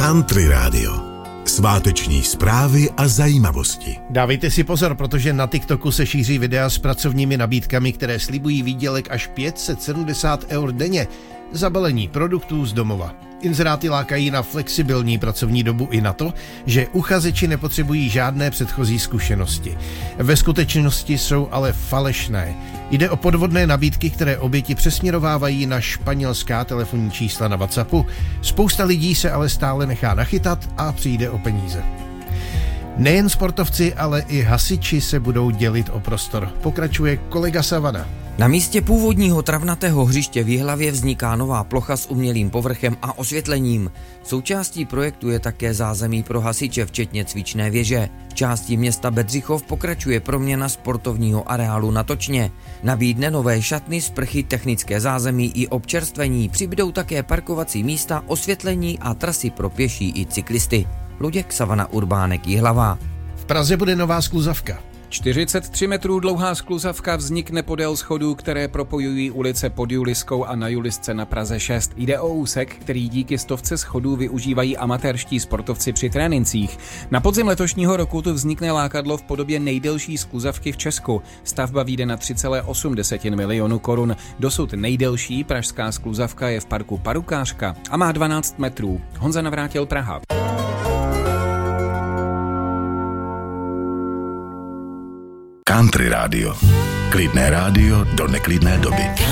Country Radio. Sváteční zprávy a zajímavosti. Dávejte si pozor, protože na TikToku se šíří videa s pracovními nabídkami, které slibují výdělek až 570 € denně za balení produktů z domova. Inzeráty lákají na flexibilní pracovní dobu i na to, že uchazeči nepotřebují žádné předchozí zkušenosti. Ve skutečnosti jsou ale falešné. Jde o podvodné nabídky, které oběti přesměrovávají na španělská telefonní čísla na WhatsAppu. Spousta lidí se ale stále nechá nachytat a přijde o peníze. Nejen sportovci, ale i hasiči se budou dělit o prostor. Pokračuje kolega Savana. Na místě původního travnatého hřiště v Jihlavě vzniká nová plocha s umělým povrchem a osvětlením. Součástí projektu je také zázemí pro hasiče, včetně cvičné věže. V části města Bedřichov pokračuje proměna sportovního areálu na Točně. Nabídne nové šatny, sprchy, technické zázemí i občerstvení. Přibydou také parkovací místa, osvětlení a trasy pro pěší i cyklisty. Luděk, Savana, Urbánek, Jihlava. V Praze bude nová skluzavka. 43 metrů dlouhá skluzavka vznikne podél schodů, které propojují ulice Pod Juliskou a Na Julisce na Praze 6. Jde o úsek, který díky stovce schodů využívají amatérští sportovci při trénincích. Na podzim letošního roku tu vznikne lákadlo v podobě nejdelší skluzavky v Česku. Stavba vyjde na 3,8 milionu korun. Dosud nejdelší pražská skluzavka je v parku Parukářka a má 12 metrů. Honza Navrátil, Praha. Country Radio. Klidné rádio do neklidné doby.